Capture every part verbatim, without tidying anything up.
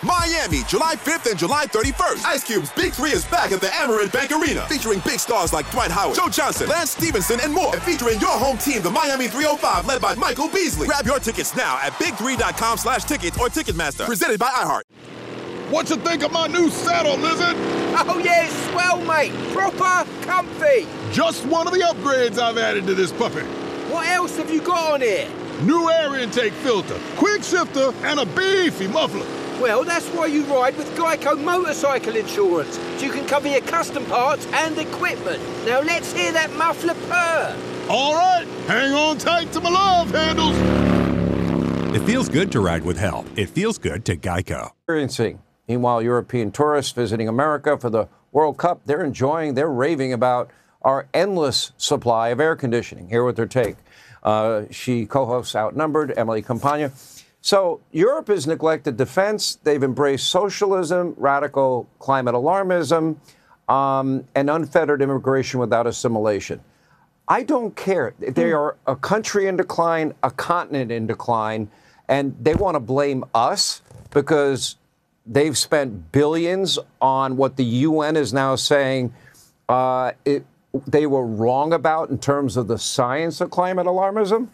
Miami, July fifth and July thirty-first. Ice Cube's Big Three is back at the Amerant Bank Arena, featuring big stars like Dwight Howard, Joe Johnson, Lance Stevenson, and more. And featuring your home team, the Miami three oh five, led by Michael Beasley. Grab your tickets now at big three dot com slash tickets or Ticketmaster. Presented by iHeart. What you think of my new saddle, Lizard? Oh, yeah, swell, mate. Proper comfy. Just one of the upgrades I've added to this puppy. What else have you got on here? New air intake filter, quick shifter, and a beefy muffler. Well, that's why you ride with Geico Motorcycle Insurance. So you can cover your custom parts and equipment. Now let's hear that muffler purr. All right, hang on tight to my love handles. It feels good to ride with help. It feels good to Geico. Experiencing. Meanwhile, European tourists visiting America for the World Cup, they're enjoying, they're raving about our endless supply of air conditioning. Here with their take. Uh, she co-hosts Outnumbered, Emily Campagna. So Europe has neglected defense. They've embraced socialism, radical climate alarmism, um, and unfettered immigration without assimilation. I don't care. They are a country in decline, a continent in decline, and they want to blame us because they've spent billions on what the U N is now saying uh, it, they were wrong about in terms of the science of climate alarmism.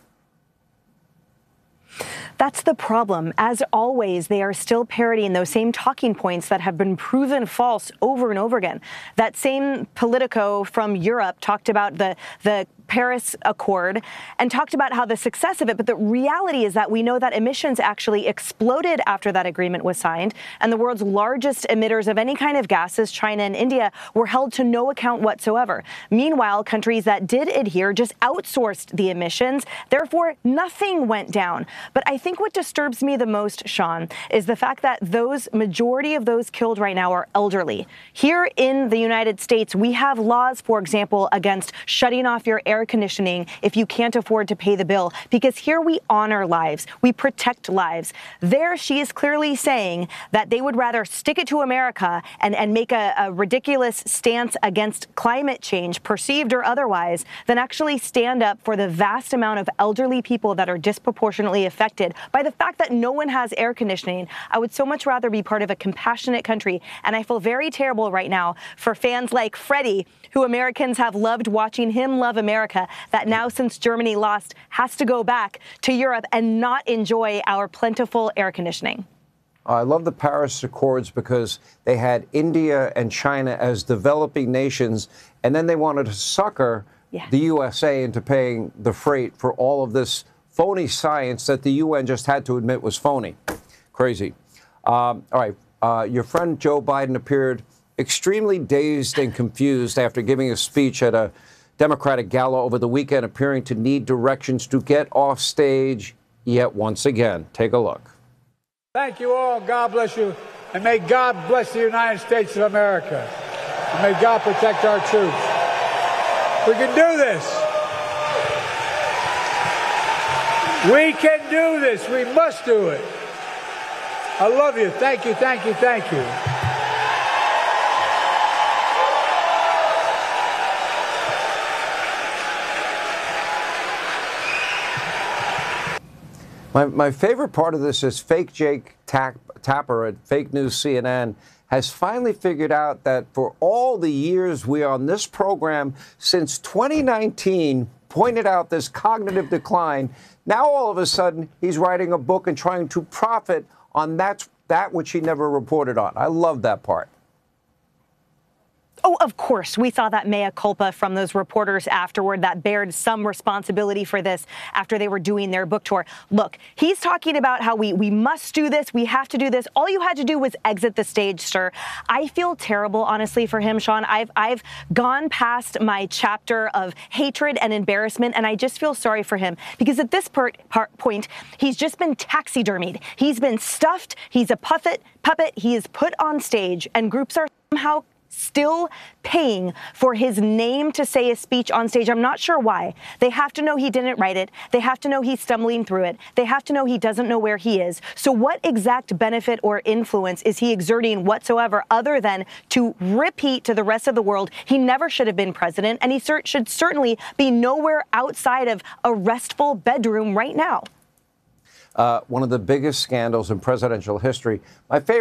That's the problem. As always, they are still parodying those same talking points that have been proven false over and over again. That same Politico from Europe talked about the, the Paris Accord and talked about how the success of it, but the reality is that we know that emissions actually exploded after that agreement was signed, and the world's largest emitters of any kind of gases, China and India, were held to no account whatsoever. Meanwhile, countries that did adhere just outsourced the emissions, therefore nothing went down. But I think what disturbs me the most, Sean, is the fact that those majority of those killed right now are elderly. Here in the United States, we have laws, for example, against shutting off your air conditioning if you can't afford to pay the bill, because here we honor lives, we protect lives. There she is clearly saying that they would rather stick it to America and, and make a, a ridiculous stance against climate change, perceived or otherwise, than actually stand up for the vast amount of elderly people that are disproportionately affected by the fact that no one has air conditioning. I would so much rather be part of a compassionate country, and I feel very terrible right now for fans like Freddie, who Americans have loved watching him love America, that now since Germany lost has to go back to Europe and not enjoy our plentiful air conditioning. I love the Paris Accords because they had India and China as developing nations, and then they wanted to sucker yeah. the U S A into paying the freight for all of this phony science that the U N just had to admit was phony. Crazy. Um, all right. Uh, your friend Joe Biden appeared extremely dazed and confused after giving a speech at a Democratic gala over the weekend, appearing to need directions to get off stage yet once again. Take a look. Thank you all. God bless you. And may God bless the United States of America. And may God protect our troops. We can do this. We can do this. We must do it. I love you. Thank you, thank you, thank you. My, my favorite part of this is fake Jake Tap, Tapper at Fake News C N N has finally figured out that for all the years we are on this program since twenty nineteen pointed out this cognitive decline, now all of a sudden he's writing a book and trying to profit on that, that which he never reported on. I love that part. Oh, of course. We saw that mea culpa from those reporters afterward that bared some responsibility for this after they were doing their book tour. Look, he's talking about how we, we must do this. We have to do this. All you had to do was exit the stage, sir. I feel terrible, honestly, for him, Sean. I've, I've gone past my chapter of hatred and embarrassment, and I just feel sorry for him because at this part, part, point, he's just been taxidermied. He's been stuffed. He's a puppet. Puppet. He is put on stage, and groups are somehow still paying for his name to say a speech on stage. I'm not sure why. They have to know he didn't write it. They have to know he's stumbling through it. They have to know he doesn't know where he is. So what exact benefit or influence is he exerting whatsoever other than to repeat to the rest of the world he never should have been president, and he cer- should certainly be nowhere outside of a restful bedroom right now? Uh, one of the biggest scandals in presidential history. My favorite